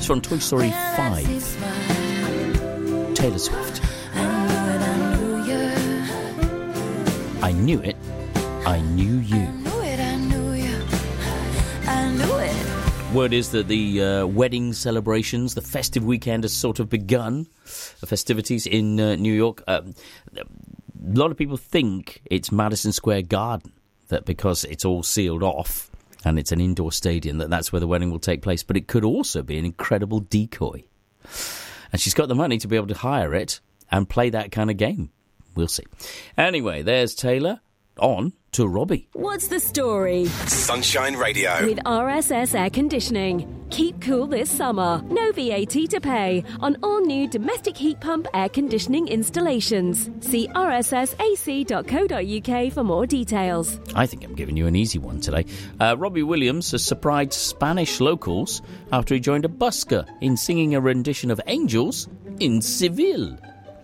It's from Toy Story 5. Taylor Swift. I knew it. I knew you. Word is that the wedding celebrations, the festive weekend has sort of begun. The festivities in New York. A lot of people think it's Madison Square Garden, that because it's all sealed off and it's an indoor stadium, that's where the wedding will take place. But it could also be an incredible decoy. And she's got the money to be able to hire it and play that kind of game. We'll see. Anyway, there's Taylor. On to Robbie. What's the story? Sunshine Radio. With RSS Air Conditioning. Keep cool this summer. No VAT to pay on all new domestic heat pump air conditioning installations. See rssac.co.uk for more details. I think I'm giving you an easy one today. Robbie Williams has surprised Spanish locals after he joined a busker in singing a rendition of Angels in Seville.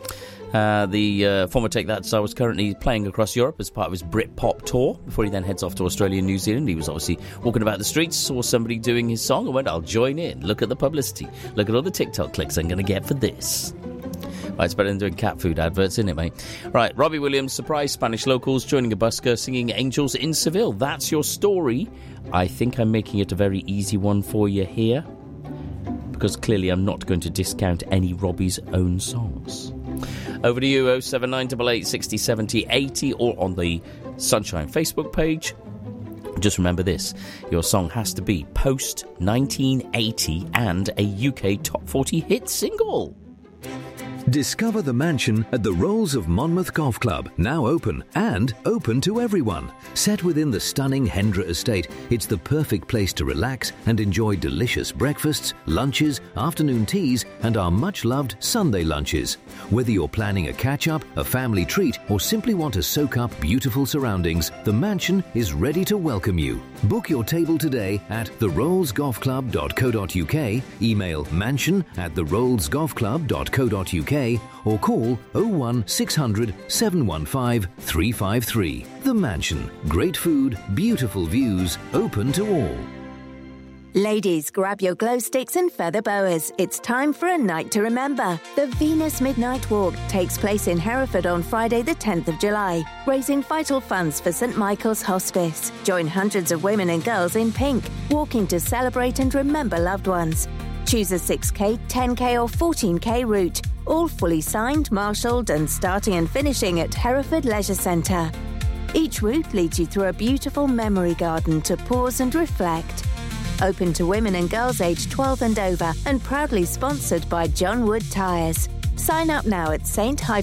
The former Take That star was currently playing across Europe as part of his Britpop tour before he then heads off to Australia and New Zealand. He was obviously walking about the streets, saw somebody doing his song and went, I'll join in. Look at the publicity. Look at all the TikTok clicks I'm going to get for this. Right, it's better than doing cat food adverts, isn't it, mate? Right, Robbie Williams surprised Spanish locals joining a busker singing Angels in Seville. That's your story. I think I'm making it a very easy one for you here, because clearly I'm not going to discount any Robbie's own songs. Over to you, 07988 60 70 80, or on the Sunshine Facebook page. Just remember this, your song has to be post 1980 and a UK Top 40 hit single. Discover the mansion at the Rolls of Monmouth Golf Club, now open and open to everyone. Set within the stunning Hendra estate, it's the perfect place to relax and enjoy delicious breakfasts, lunches, afternoon teas, and our much-loved Sunday lunches. Whether you're planning a catch-up, a family treat, or simply want to soak up beautiful surroundings, the mansion is ready to welcome you. Book your table today at therollsgolfclub.co.uk, email mansion@therollsgolfclub.co.uk, or call 01600 715 353. The Mansion. Great food, beautiful views, open to all. Ladies, grab your glow sticks and feather boas. It's time for a night to remember. The Venus Midnight Walk takes place in Hereford on Friday the 10th of July, raising vital funds for St Michael's Hospice. Join hundreds of women and girls in pink, walking to celebrate and remember loved ones. Choose a 6K, 10K or 14K route, all fully signed, marshalled and starting and finishing at Hereford Leisure Centre. Each route leads you through a beautiful memory garden to pause and reflect. Open to women and girls aged 12 and over and proudly sponsored by John Wood Tyres. Sign up now at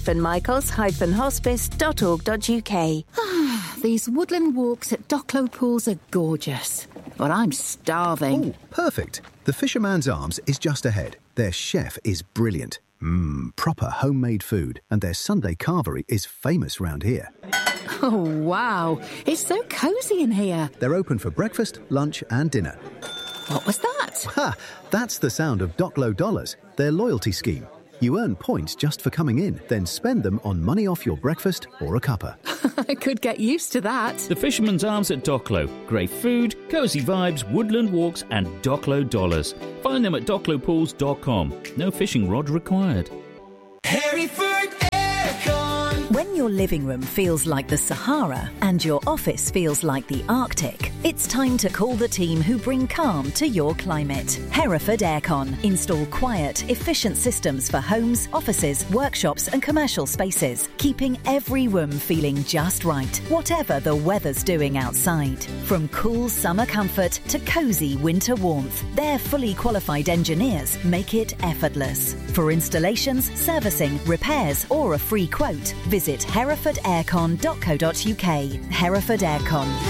st-michaels-hospice.org.uk. These woodland walks at Docklow Pools are gorgeous, but I'm starving. Oh, perfect. The Fisherman's Arms is just ahead. Their chef is brilliant. Proper homemade food, and their Sunday carvery is famous round here. Oh, wow. It's so cosy in here. They're open for breakfast, lunch and dinner. What was that? Ha! That's the sound of Docklow Dollars, their loyalty scheme. You earn points just for coming in, then spend them on money off your breakfast or a cuppa. I could get used to that. The Fisherman's Arms at Docklow. Great food, cosy vibes, woodland walks and Docklow Dollars. Find them at docklowpools.com. No fishing rod required. Hereford Aircon. When your living room feels like the Sahara and your office feels like the Arctic, it's time to call the team who bring calm to your climate. Hereford Aircon. Install quiet, efficient systems for homes, offices, workshops and commercial spaces, keeping every room feeling just right, whatever the weather's doing outside. From cool summer comfort to cosy winter warmth, their fully qualified engineers make it effortless. For installations, servicing, repairs or a free quote, visit herefordaircon.co.uk. Hereford Aircon.